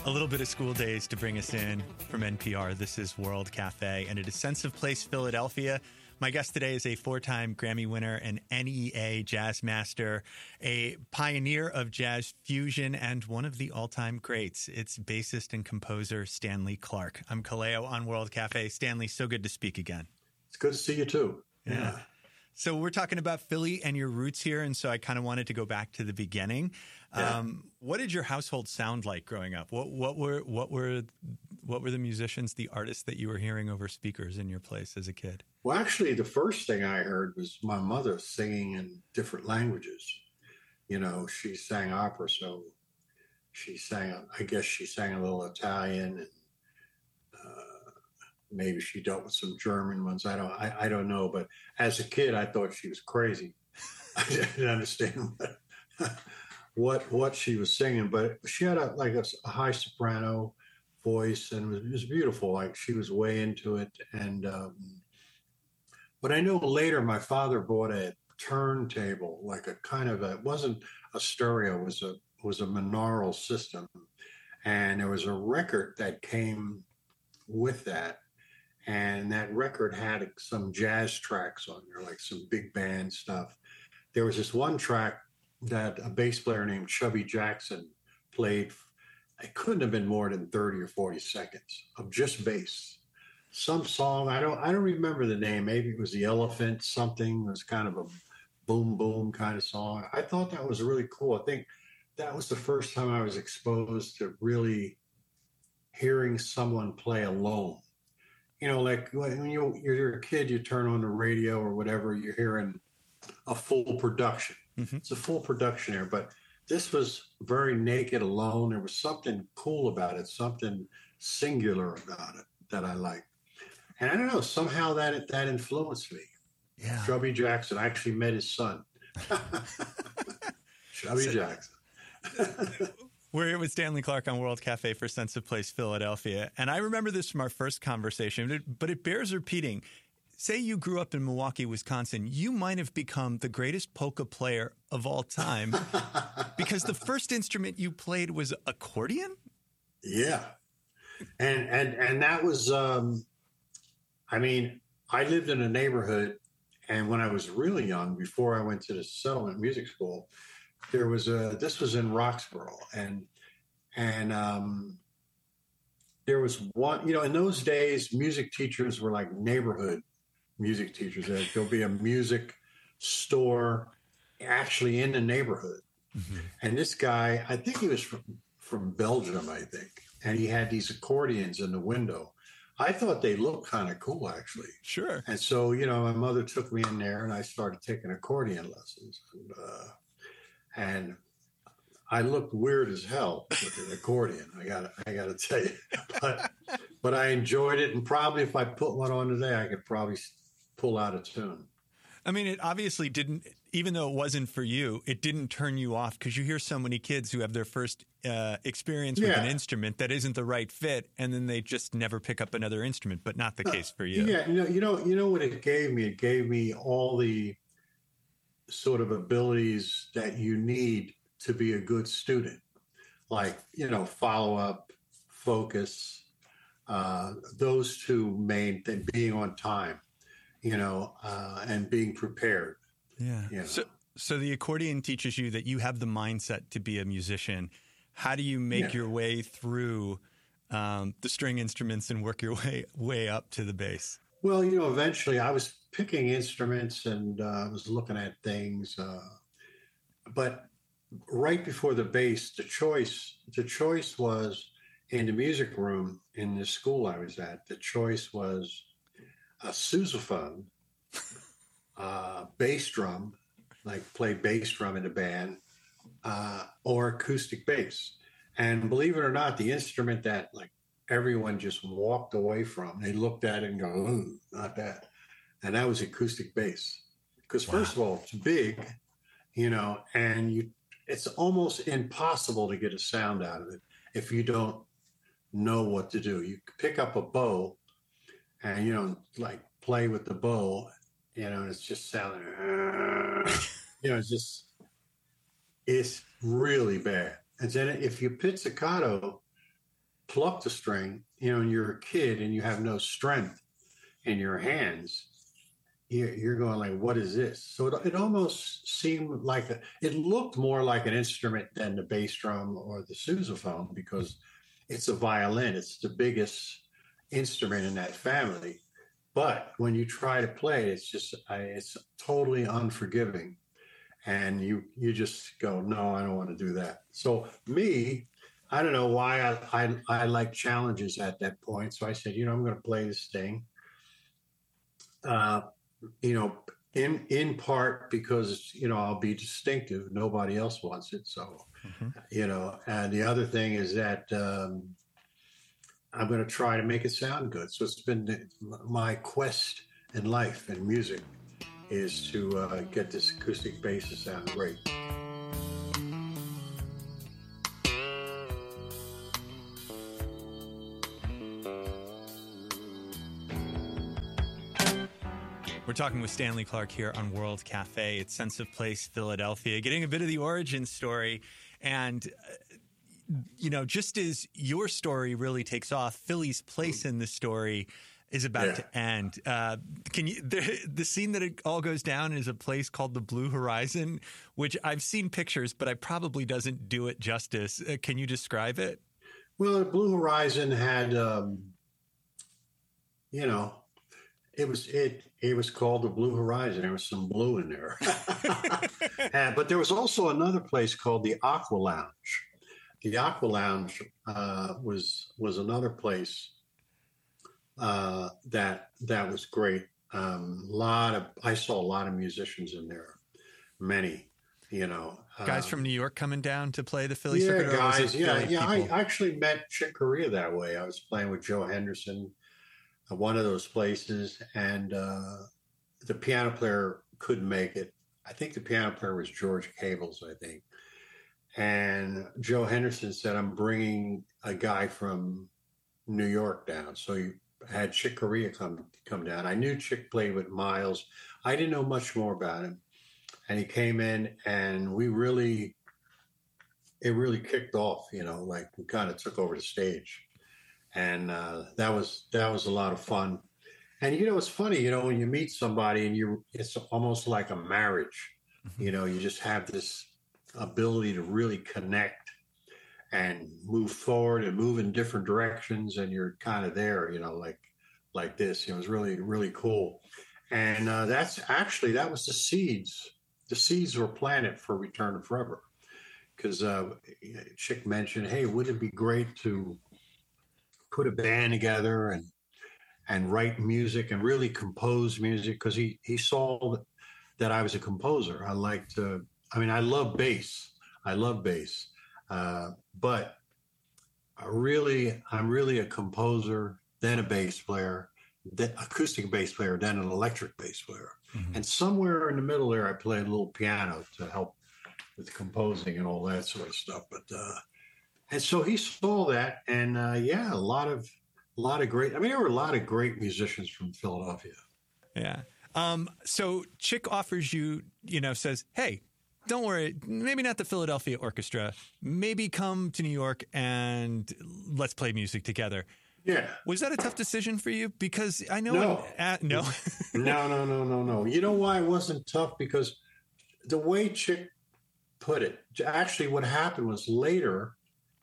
A little bit of School Days to bring us in from NPR. This is World Cafe, and it is Sense of Place, Philadelphia. My guest today is a 4-time Grammy winner, an NEA jazz master, a pioneer of jazz fusion, and one of the all-time greats. It's bassist and composer Stanley Clarke. I'm Kaleo on World Cafe. Stanley, so good to speak again. It's good to see you too. Yeah. So we're talking about Philly and your roots here, and so I kind of wanted to go back to the beginning. Yeah. What did your household sound like growing up? What were the musicians, the artists that you were hearing over speakers in your place as a kid? Well, actually, the first thing I heard was my mother singing in different languages. You know, she sang opera, so she sang. I guess she sang a little Italian, and maybe she dealt with some German ones. I don't know. But as a kid, I thought she was crazy. I didn't understand what she was singing. But she had a high soprano voice, and it was beautiful. Like, she was way into it. And but I know later my father bought a turntable, like a kind of it wasn't a stereo, it was a monaural system, and there was a record that came with that. And that record had some jazz tracks on there, like some big band stuff. There was this one track that a bass player named Chubby Jackson played. It couldn't have been more than 30 or 40 seconds of just bass. Some song, I don't remember the name. Maybe it was The Elephant something. It was kind of a boom, boom kind of song. I thought that was really cool. I think that was the first time I was exposed to really hearing someone play alone. You know, like when you're a kid, you turn on the radio or whatever, you're hearing a full production. Mm-hmm. It's a full production there, but this was very naked, alone. There was something cool about it, something singular about it that I liked. And I don't know, somehow that influenced me. Yeah. Chubby Jackson. I actually met his son. Chubby Jackson. We're here with Stanley Clarke on World Cafe for Sense of Place, Philadelphia. And I remember this from our first conversation, but it bears repeating. Say you grew up in Milwaukee, Wisconsin, you might have become the greatest polka player of all time because the first instrument you played was accordion? Yeah. And that was, I mean, I lived in a neighborhood, and when I was really young, before I went to the Settlement Music School, there was this was in Roxborough, and there was one, you know, in those days, music teachers were like neighborhood music teachers. There'll be a music store actually in the neighborhood. Mm-hmm. And this guy, I think he was from Belgium, I think, and he had these accordions in the window. I thought they looked kind of cool, actually. Sure. And so, you know, my mother took me in there, and I started taking accordion lessons. And I looked weird as hell with an accordion. I gotta tell you, but I enjoyed it. And probably if I put one on today, I could probably pull out a tune. I mean, it obviously didn't, even though it wasn't for you, it didn't turn you off, because you hear so many kids who have their first experience with an instrument that isn't the right fit, and then they just never pick up another instrument. But not the case for you. Yeah, you know what it gave me? It gave me all the sort of abilities that you need to be a good student, like, you know, follow up, focus, those two main things, being on time, you know, and being prepared. Yeah. You know? So the accordion teaches you that you have the mindset to be a musician. How do you make your way through the string instruments and work your way up to the bass? Well, you know, eventually I was picking instruments and I was looking at things, but right before the bass, the choice was in the music room in the school I was at. The choice was a sousaphone, bass drum, like play bass drum in a band, or acoustic bass. And believe it or not, the instrument that like everyone just walked away from, they looked at it and go, "Ooh, not that." And that was acoustic bass. Because first of all, it's big, you know, and it's almost impossible to get a sound out of it if you don't know what to do. You pick up a bow and, you know, like play with the bow, you know, and it's just sounding, you know, it's really bad. And then if you pizzicato, pluck the string, and you're a kid and you have no strength in your hands, you're going like, what is this? So it almost seemed like it looked more like an instrument than the bass drum or the sousaphone, because it's a violin. It's the biggest instrument in that family. But when you try to play, it's totally unforgiving. And you just go, no, I don't want to do that. So me, I don't know why I like challenges at that point. So I said, I'm going to play this thing. In part because, I'll be distinctive. Nobody else wants it. So, and the other thing is that I'm going to try to make it sound good. So it's been my quest in life and music is to get this acoustic bass to sound great. We're talking with Stanley Clarke here on World Cafe. It's Sense of Place, Philadelphia, getting a bit of the origin story. And, just as your story really takes off, Philly's place in the story is about to end. The scene that it all goes down is a place called the Blue Horizon, which I've seen pictures, but I probably doesn't do it justice. Can you describe it? Well, the Blue Horizon had, it was called the Blue Horizon. There was some blue in there. But there was also another place called the Aqua Lounge. The Aqua Lounge was another place that was great. I saw a lot of musicians in there, many. Guys from New York coming down to play the Philly yeah, circuit? Guys, yeah. I actually met Chick Corea that way. I was playing with Joe Henderson, one of those places, and the piano player couldn't make it. I think the piano player was George Cables, I think. And Joe Henderson said, I'm bringing a guy from New York down. So he had Chick Corea come down. I knew Chick played with Miles. I didn't know much more about him. And he came in, and it really kicked off, like we kind of took over the stage. And that was a lot of fun. And it's funny, when you meet somebody and it's almost like a marriage. You just have this ability to really connect and move forward and move in different directions, and you're kind of there, like this. It was really, really cool. And that was the seeds. The seeds were planted for Return to Forever, because Chick mentioned, hey, wouldn't it be great to put a band together and write music and really compose music, because he saw that I was a composer. I love bass. But I'm really a composer, then a bass player, then acoustic bass player, then an electric bass player. Mm-hmm. And somewhere in the middle there, I played a little piano to help with composing and all that sort of stuff. But and so he saw that, and a lot of great. There were a lot of great musicians from Philadelphia. Yeah. So Chick offers you, says, hey, don't worry, maybe not the Philadelphia Orchestra. Maybe come to New York and let's play music together. Yeah. Was that a tough decision for you? Because I know... No. No. You know why it wasn't tough? Because the way Chick put it, actually what happened was later,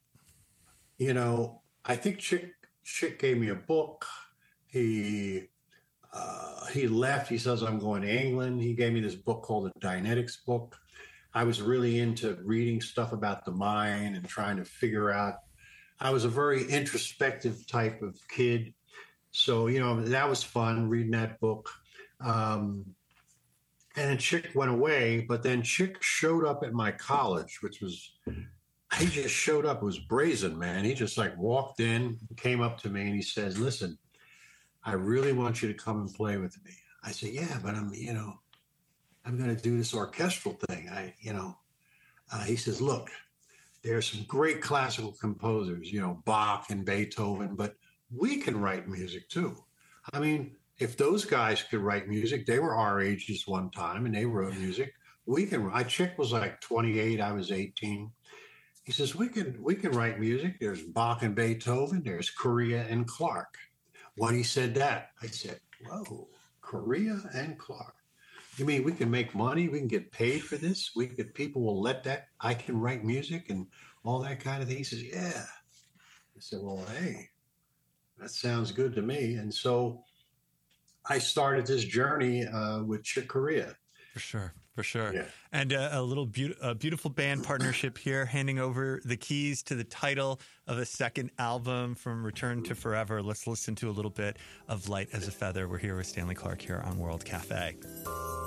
I think Chick gave me a book. He left. He says, I'm going to England. He gave me this book called the Dynetics book. I was really into reading stuff about the mind and trying to figure out. I was a very introspective type of kid. So, that was fun, reading that book. And then Chick went away, but then Chick showed up at my college, he just showed up. It was brazen, man. He just walked in, came up to me, and he says, listen, I really want you to come and play with me. I said, yeah, but I'm going to do this orchestral thing. He says, look, there's some great classical composers, Bach and Beethoven, but we can write music too. If those guys could write music, they were our ages one time and they wrote music. We can. Chick was like 28, I was 18. He says, we can write music. There's Bach and Beethoven. There's Correa and Clark. When he said that, I said, whoa, Correa and Clark. You mean we can make money? We can get paid for this? People will let that, I can write music and all that kind of thing. He says, yeah. I said, well, hey, that sounds good to me. And so I started this journey with Chick Corea. For sure. For sure. Yeah. And a beautiful band partnership here, handing over the keys to the title of a second album from Return to Forever. Let's listen to a little bit of Light as a Feather. We're here with Stanley Clarke here on World Cafe.